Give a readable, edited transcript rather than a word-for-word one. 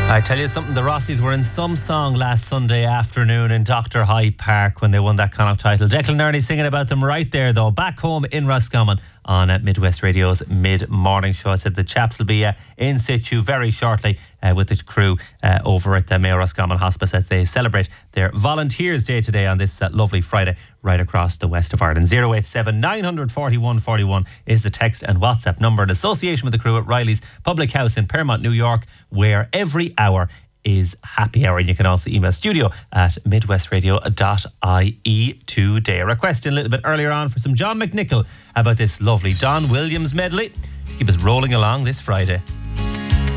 I tell you something, the Rossies were in some song last Sunday afternoon in Dr. Hyde Park when they won that Connacht title. Declan Earney singing about them right there though, back home in Roscommon on Midwest Radio's mid-morning show. I said the chaps will be in situ very shortly with the crew over at the Mayo Roscommon Hospice as they celebrate their Volunteers Day today on this lovely Friday right across the west of Ireland. 087 941 41 is the text and WhatsApp number in association with the crew at Riley's Public House in Paramount, New York, where every hour is happy hour. And you can also email studio at midwestradio.ie today. A request in a little bit earlier on for some John McNichol about this lovely Don Williams medley. Keep us rolling along this Friday.